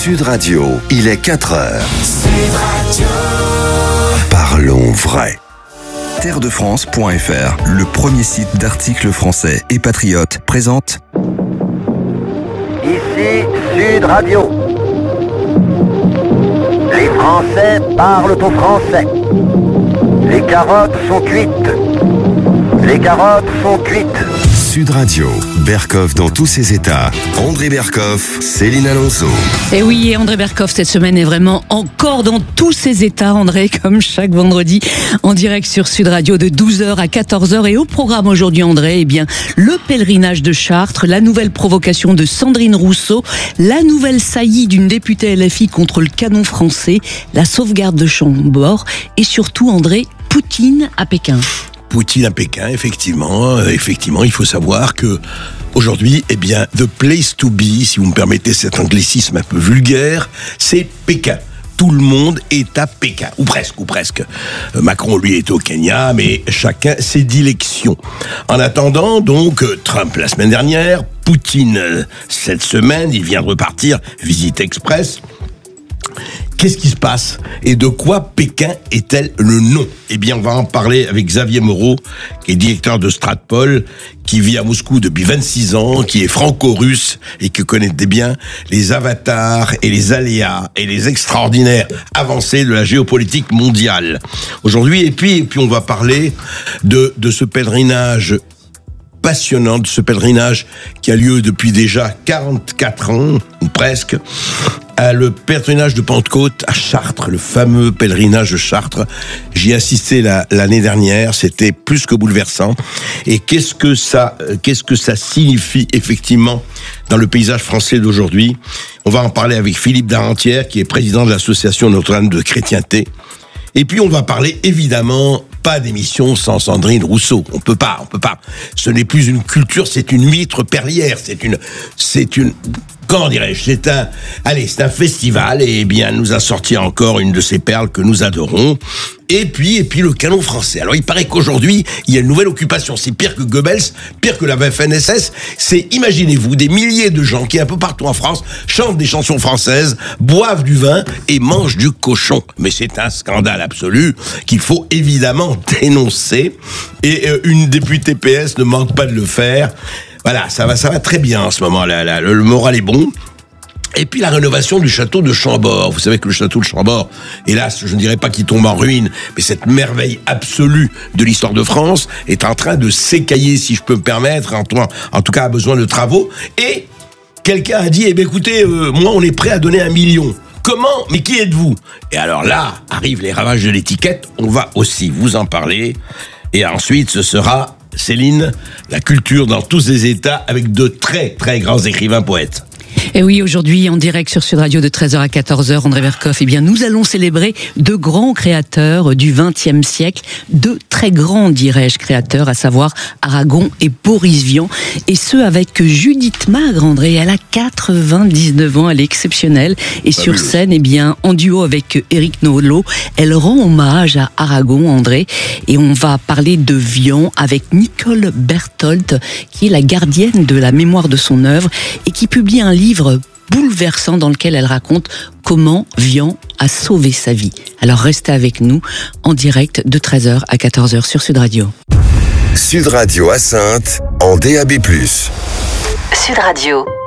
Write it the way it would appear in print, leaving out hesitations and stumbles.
Sud Radio, il est 4 heures. Sud Radio. Parlons vrai. Terredefrance.fr, le premier site d'articles français et patriotes, présente Ici Sud Radio. Les Français parlent au français. Les carottes sont cuites. Les carottes sont cuites. Sud Radio, Berkoff dans tous ses états. André Berkoff, Céline Alonso. Et oui, André Berkoff cette semaine est vraiment encore dans tous ses états, André, comme chaque vendredi, en direct sur Sud Radio de 12h à 14h. Et au programme aujourd'hui, André, eh bien, le pèlerinage de Chartres, la nouvelle provocation de Sandrine Rousseau, la nouvelle saillie d'une députée LFI contre le canon français, la sauvegarde de Chambord et surtout, André, Poutine à Pékin. Poutine à Pékin, effectivement, il faut savoir que aujourd'hui, eh bien, the place to be, si vous me permettez cet anglicisme un peu vulgaire, c'est Pékin. Tout le monde est à Pékin, ou presque. Macron, lui, est au Kenya, mais chacun ses dilections. En attendant, donc, Trump la semaine dernière, Poutine cette semaine, il vient de repartir, visite express. Qu'est-ce qui se passe et de quoi Pékin est-elle le nom? Eh bien, on va en parler avec Xavier Moreau, qui est directeur de Stratpol, qui vit à Moscou depuis 26 ans, qui est franco-russe et qui connaît bien les avatars et les aléas et les extraordinaires avancées de la géopolitique mondiale. Aujourd'hui, et puis on va parler de ce pèlerinage passionnant, de ce pèlerinage qui a lieu depuis déjà 44 ans, ou presque, le pèlerinage de Pentecôte à Chartres, le fameux pèlerinage de Chartres. J'y ai assisté l'année dernière, c'était plus que bouleversant. Et qu'est-ce que ça signifie effectivement dans le paysage français d'aujourd'hui? On va en parler avec Philippe Darentière, qui est président de l'association Notre-Dame de Chrétienté. Et puis on va parler évidemment, pas d'émission sans Sandrine Rousseau. On peut pas. Ce n'est plus une culture, c'est une mitre perlière, c'est une comment dirais-je, c'est un festival, et bien, nous a sorti encore une de ces perles que nous adorons. Et puis le canon français. Alors, il paraît qu'aujourd'hui, il y a une nouvelle occupation. C'est pire que Goebbels, pire que la Waffen-SS. C'est, imaginez-vous, des milliers de gens qui, un peu partout en France, chantent des chansons françaises, boivent du vin et mangent du cochon. Mais c'est un scandale absolu qu'il faut évidemment dénoncer. Et une députée PS ne manque pas de le faire. Voilà, ça va très bien en ce moment. Le moral est bon. Et puis la rénovation du château de Chambord. Vous savez que le château de Chambord, hélas, je ne dirais pas qu'il tombe en ruine, mais cette merveille absolue de l'histoire de France est en train de s'écailler, si je peux me permettre, en tout cas a besoin de travaux. Et quelqu'un a dit, eh bien écoutez, moi on est prêt à donner 1 million. Comment? Mais qui êtes-vous? Et alors là, arrivent les ravages de l'étiquette, on va aussi vous en parler. Et ensuite, ce sera, Céline, la culture dans tous ses états avec de très très grands écrivains poètes. Et oui, aujourd'hui, en direct sur Sud Radio de 13h à 14h, André Berkoff, eh bien, nous allons célébrer de grands créateurs du XXe siècle, de très grands, dirais-je, créateurs, à savoir Aragon et Boris Vian, et ce avec Judith Magre, André. Elle a 99 ans, elle est exceptionnelle, et sur scène, eh bien, en duo avec Éric Nolot, elle rend hommage à Aragon, André, et on va parler de Vian avec Nicole Berthold, qui est la gardienne de la mémoire de son œuvre, et qui publie un livre bouleversant dans lequel elle raconte comment Vian a sauvé sa vie. Alors restez avec nous en direct de 13h à 14h sur Sud Radio. Sud Radio à Saintes en DAB+. Sud Radio.